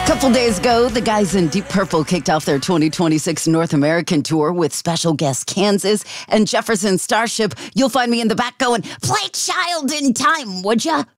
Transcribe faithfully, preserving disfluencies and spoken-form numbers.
Couple days ago, the guys in Deep Purple kicked off their twenty twenty-six North American tour with special guests Kansas and Jefferson Starship. You'll find me in the back going, "Play Child in Time, would ya?"